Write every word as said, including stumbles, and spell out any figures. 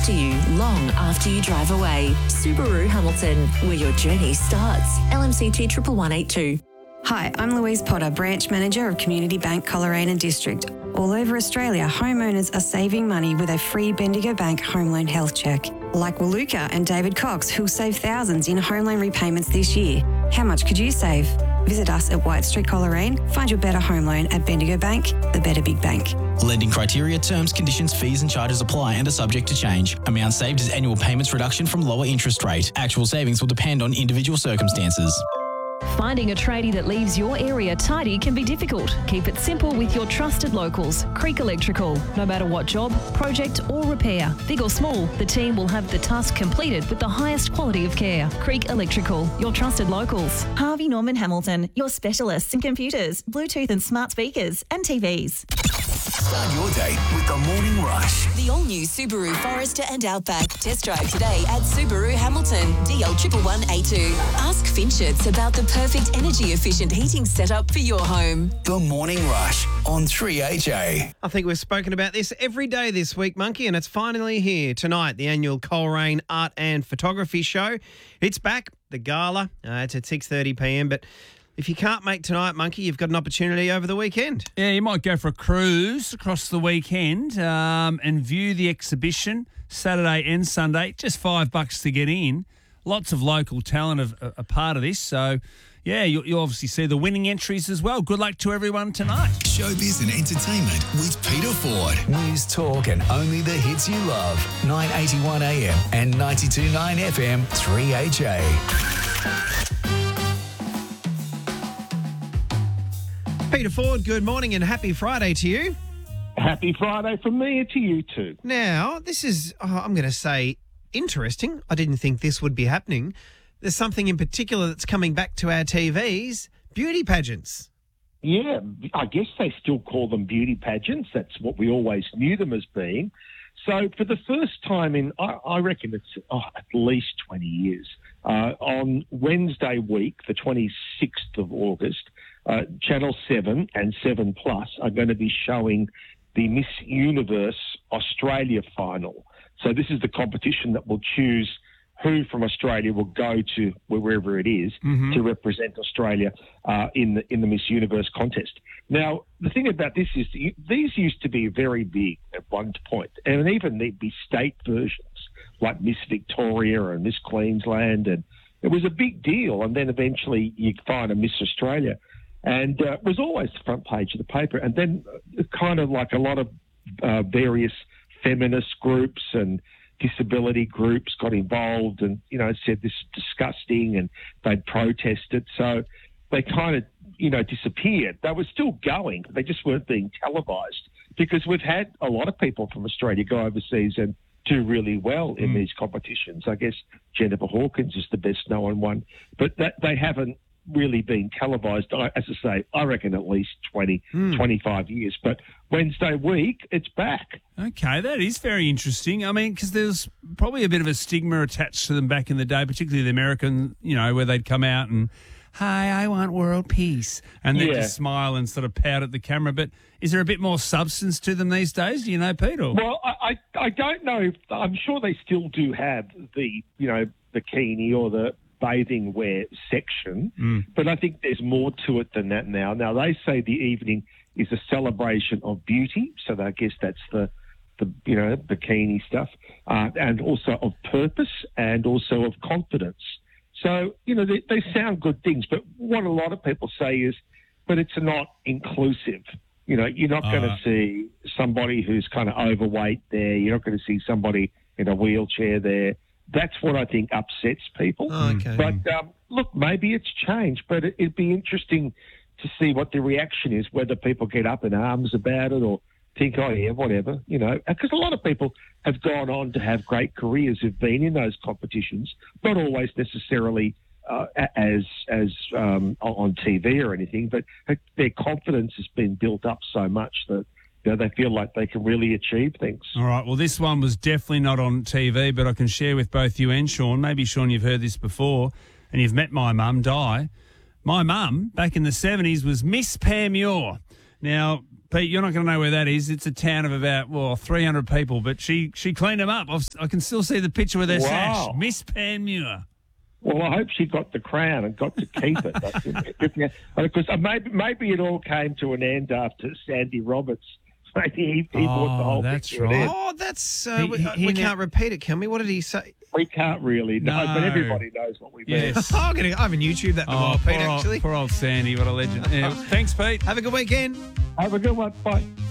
after you, long after you drive away. Subaru Hamilton, where your journey starts. L M C T one one one eight two. Hi, I'm Louise Potter, Branch Manager of Community Bank Coleraine District. All over Australia, homeowners are saving money with a free Bendigo Bank home loan health check. Like Waluka and David Cox, who'll save thousands in home loan repayments this year. How much could you save? Visit us at White Street Coleraine. Find your better home loan at Bendigo Bank, the better big bank. Lending criteria, terms, conditions, fees and charges apply and are subject to change. Amount saved is annual payments reduction from lower interest rate. Actual savings will depend on individual circumstances. Finding a tradie that leaves your area tidy can be difficult. Keep it simple with your trusted locals, Creek Electrical. No matter what job, project or repair, big or small, the team will have the task completed with the highest quality of care. Creek Electrical, your trusted locals. Harvey Norman Hamilton, your specialists in computers, Bluetooth and smart speakers and T Vs. Start your day with the Morning Rush. The all-new Subaru Forester and Outback. Test drive today at Subaru Hamilton, D L one one one eight two. Ask Finchets about the perfect energy-efficient heating setup for your home. The Morning Rush on three H A. I think we've spoken about this every day this week, Monkey, and it's finally here tonight, the annual Coleraine Art and Photography Show. It's back, the gala. Uh, it's at six thirty p m, but if you can't make tonight, Monkey, you've got an opportunity over the weekend. Yeah, you might go for a cruise across the weekend um, and view the exhibition Saturday and Sunday. Just five bucks to get in. Lots of local talent are a part of this. So, yeah, you you obviously see the winning entries as well. Good luck to everyone tonight. Showbiz and entertainment with Peter Ford. News, talk and only the hits you love. nine eighty-one A M and ninety-two point nine F M, three H A. Peter Ford, good morning and happy Friday to you. Happy Friday from me and to you too. Now, this is, oh, I'm going to say, interesting. I didn't think this would be happening. There's something in particular that's coming back to our T Vs, beauty pageants. Yeah, I guess they still call them beauty pageants. That's what we always knew them as being. So for the first time in, I, I reckon it's oh, at least twenty years, uh, on Wednesday week, the twenty-sixth of August, uh, Channel seven and seven Plus are going to be showing the Miss Universe Australia final. So this is the competition that will choose who from Australia will go to wherever it is mm-hmm. to represent Australia uh, in the in the Miss Universe contest. Now, the thing about this is that you, these used to be very big at one point, and even there'd be state versions like Miss Victoria and Miss Queensland, and it was a big deal. And then eventually you'd find a Miss Australia, and uh, it was always the front page of the paper. And then uh, kind of like a lot of uh, various feminist groups and disability groups got involved and, you know, said this is disgusting and they'd protested. So they kind of, you know, disappeared. They were still going. They just weren't being televised because we've had a lot of people from Australia go overseas and do really well in mm. these competitions. I guess Jennifer Hawkins is the best known one, but that they haven't really been televised. I, as I say, I reckon at least twenty, mm. twenty-five years. But Wednesday week, it's back. Okay, that is very interesting. I mean, because there's probably a bit of a stigma attached to them back in the day, particularly the American, you know, where they'd come out and, hi, I want world peace, and then yeah. just smile and sort of pout at the camera. But is there a bit more substance to them these days? Do you know, Pete? Or? Well, I, I, I don't know. If, I'm sure they still do have the, you know, bikini or the bathing wear section, mm. but I think there's more to it than that now. Now, they say the evening is a celebration of beauty, so I guess that's the, the you know, bikini stuff, uh, and also of purpose and also of confidence. So, you know, they, they sound good things, but what a lot of people say is, but it's not inclusive. You know, you're not uh, going to see somebody who's kind of overweight there. You're not going to see somebody in a wheelchair there. That's what I think upsets people. Oh, okay. But um, look, maybe it's changed, but it, it'd be interesting to see what the reaction is, whether people get up in arms about it or think, oh, yeah, whatever, you know, because a lot of people have gone on to have great careers who've been in those competitions, not always necessarily uh, as as um, on T V or anything, but their confidence has been built up so much that, you know, they feel like they can really achieve things. All right, well, this one was definitely not on T V, but I can share with both you and Sean. Maybe, Sean, you've heard this before and you've met my mum, Di. My mum, back in the seventies, was Miss Pam Muir. Now, Pete, you're not going to know where that is. It's a town of about, well, three hundred people, but she, she cleaned them up. I've, I can still see the picture with her Wow. sash. Miss Panmure. Well, I hope she got the crown and got to keep it. Because maybe, maybe it all came to an end after Sandy Roberts. Maybe he, he brought the Oh, whole that's thing to an end. Oh, that's uh, He- we, he- uh, he we ne- can't repeat it, can we? What did he say? We can't really know, No. but everybody knows what we mean. Yes. Oh, I'm gonna, I haven't YouTubed that in a Oh, while, poor, Pete. old, Actually, poor old Sandy. What a legend. Yeah. Thanks, Pete. have a good weekend. Have a good one. Bye.